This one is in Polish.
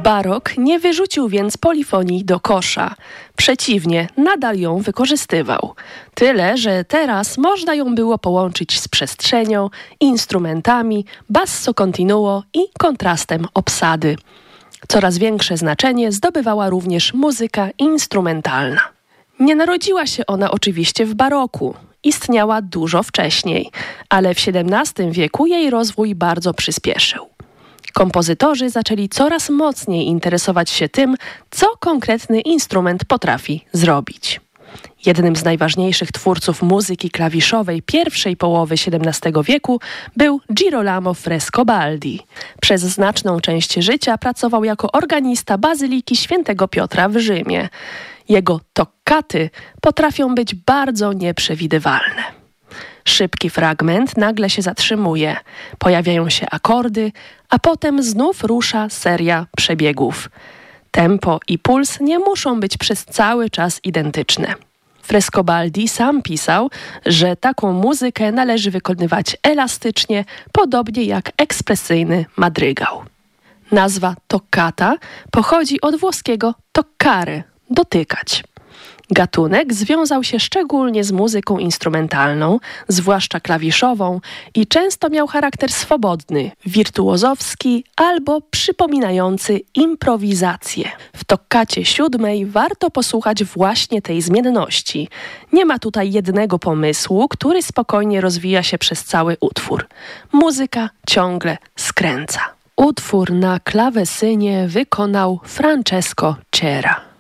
Barok nie wyrzucił więc polifonii do kosza. Przeciwnie, nadal ją wykorzystywał. Tyle, że teraz można ją było połączyć z przestrzenią, instrumentami, basso continuo i kontrastem obsady. Coraz większe znaczenie zdobywała również muzyka instrumentalna. Nie narodziła się ona oczywiście w baroku. Istniała dużo wcześniej, ale w XVII wieku jej rozwój bardzo przyspieszył. Kompozytorzy zaczęli coraz mocniej interesować się tym, co konkretny instrument potrafi zrobić. Jednym z najważniejszych twórców muzyki klawiszowej pierwszej połowy XVII wieku był Girolamo Frescobaldi. Przez znaczną część życia pracował jako organista Bazyliki Świętego Piotra w Rzymie. Jego toccaty potrafią być bardzo nieprzewidywalne. Szybki fragment nagle się zatrzymuje, pojawiają się akordy, a potem znów rusza seria przebiegów. Tempo i puls nie muszą być przez cały czas identyczne. Frescobaldi sam pisał, że taką muzykę należy wykonywać elastycznie, podobnie jak ekspresyjny madrygał. Nazwa toccata pochodzi od włoskiego toccare, dotykać. Gatunek związał się szczególnie z muzyką instrumentalną, zwłaszcza klawiszową i często miał charakter swobodny, wirtuozowski albo przypominający improwizację. W toccacie siódmej warto posłuchać właśnie tej zmienności. Nie ma tutaj jednego pomysłu, który spokojnie rozwija się przez cały utwór. Muzyka ciągle skręca. Utwór na klawesynie wykonał Francesco Cera.